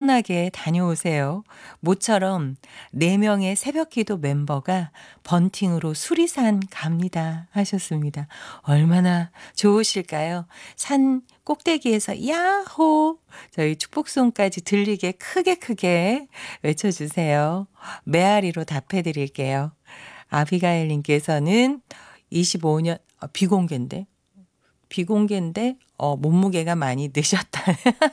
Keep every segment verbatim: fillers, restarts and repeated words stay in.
안전하게 다녀오세요. 모처럼 네 명의 새벽기도 멤버가 번팅으로 수리산 갑니다 하셨습니다. 얼마나 좋으실까요? 산 꼭대기에서 야호! 저희 축복송까지 들리게 크게 크게 외쳐주세요. 메아리로 답해드릴게요. 아비가일님께서는 이십오 년, 어, 비공개인데? 비공개인데, 어, 몸무게가 많이 느셨다.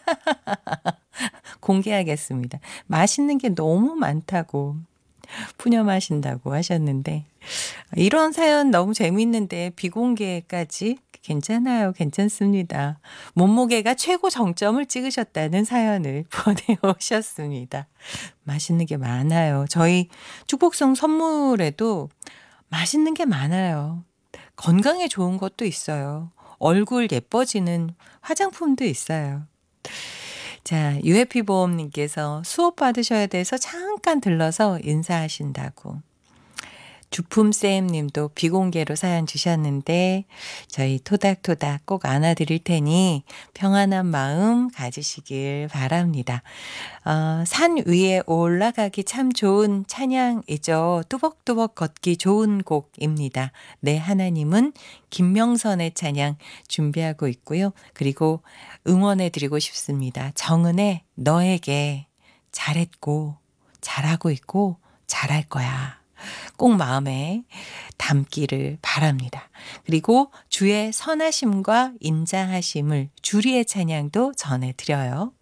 공개하겠습니다. 맛있는 게 너무 많다고 푸념하신다고 하셨는데 이런 사연 너무 재밌는데 비공개까지 괜찮아요. 괜찮습니다. 몸무게가 최고 정점을 찍으셨다는 사연을 보내오셨습니다. 맛있는 게 많아요. 저희 축복성 선물에도 맛있는 게 많아요. 건강에 좋은 것도 있어요. 얼굴 예뻐지는 화장품도 있어요. 자, 유해피 보험님께서 수업 받으셔야 돼서 잠깐 들러서 인사하신다고. 주품쌤 님도 비공개로 사연 주셨는데 저희 토닥토닥 꼭 안아드릴 테니 평안한 마음 가지시길 바랍니다. 어, 산 위에 올라가기 참 좋은 찬양이죠. 뚜벅뚜벅 걷기 좋은 곡입니다. 내 하나님은 김명선의 찬양 준비하고 있고요. 그리고 응원해드리고 싶습니다. 정은의 너에게 잘했고 잘하고 있고 잘할 거야. 꼭 마음에 담기를 바랍니다. 그리고 주의 선하심과 인자하심을 주리의 찬양도 전해드려요.